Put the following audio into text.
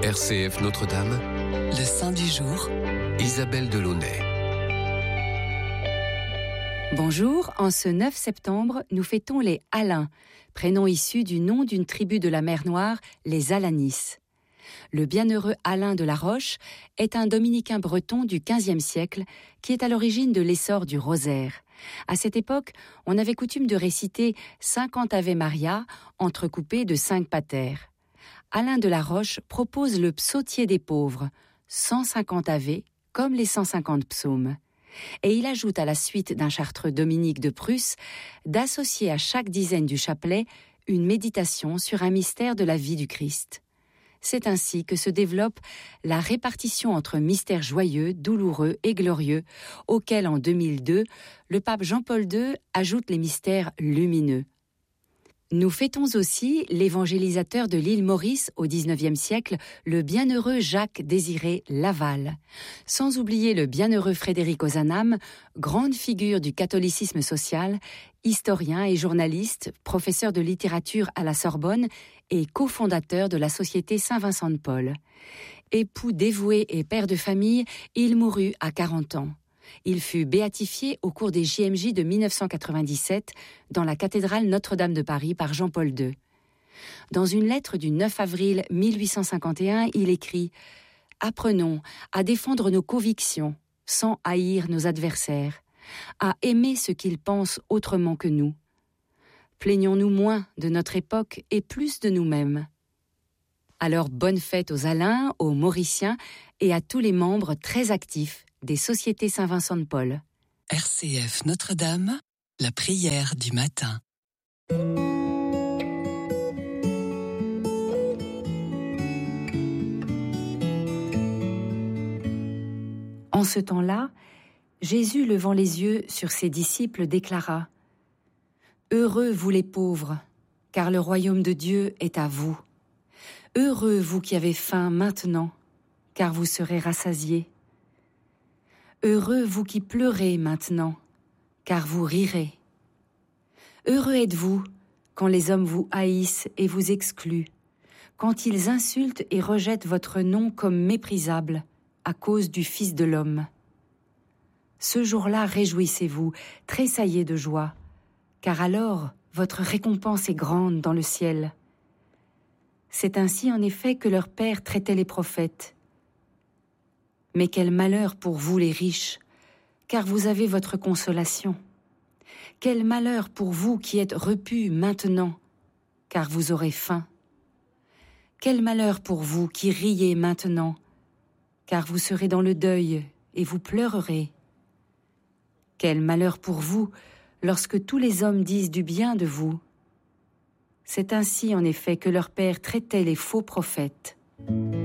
RCF Notre-Dame, le Saint du jour, Isabelle Delaunay. Bonjour, en ce 9 septembre, nous fêtons les Alains, prénom issu du nom d'une tribu de la mer Noire, les Alanis. Le bienheureux Alain de la Roche est un dominicain breton du XVe siècle qui est à l'origine de l'essor du rosaire. À cette époque, on avait coutume de réciter 50 Ave Maria entrecoupés de 5 pater. Alain de la Roche propose le psautier des pauvres, 150 Ave comme les 150 psaumes. Et il ajoute à la suite d'un chartreux Dominique de Prusse d'associer à chaque dizaine du chapelet une méditation sur un mystère de la vie du Christ. C'est ainsi que se développe la répartition entre mystères joyeux, douloureux et glorieux, auxquels en 2002, le pape Jean-Paul II ajoute les mystères lumineux. Nous fêtons aussi l'évangélisateur de l'île Maurice au XIXe siècle, le bienheureux Jacques-Désiré Laval. Sans oublier le bienheureux Frédéric Ozanam, grande figure du catholicisme social, historien et journaliste, professeur de littérature à la Sorbonne et cofondateur de la Société Saint-Vincent de Paul. Époux dévoué et père de famille, il mourut à 40 ans. Il fut béatifié au cours des JMJ de 1997 dans la cathédrale Notre-Dame de Paris par Jean-Paul II. Dans une lettre du 9 avril 1851, il écrit « Apprenons à défendre nos convictions sans haïr nos adversaires, à aimer ce qu'ils pensent autrement que nous. Plaignons-nous moins de notre époque et plus de nous-mêmes. » Alors bonne fête aux Alains, aux Mauriciens et à tous les membres très actifs des Sociétés Saint-Vincent de Paul. RCF Notre-Dame, la prière du matin. En ce temps-là, Jésus, levant les yeux sur ses disciples, déclara « Heureux vous les pauvres, car le royaume de Dieu est à vous. Heureux vous qui avez faim maintenant, car vous serez rassasiés. Heureux vous qui pleurez maintenant, car vous rirez. Heureux êtes-vous quand les hommes vous haïssent et vous excluent, quand ils insultent et rejettent votre nom comme méprisable à cause du Fils de l'homme. Ce jour-là, réjouissez-vous, tressaillez de joie, car alors votre récompense est grande dans le ciel. C'est ainsi en effet que leur Père traitait les prophètes. Mais quel malheur pour vous les riches, car vous avez votre consolation. Quel malheur pour vous qui êtes repus maintenant, car vous aurez faim. Quel malheur pour vous qui riez maintenant, car vous serez dans le deuil et vous pleurerez. Quel malheur pour vous lorsque tous les hommes disent du bien de vous. C'est ainsi en effet que leur Père traitait les faux prophètes.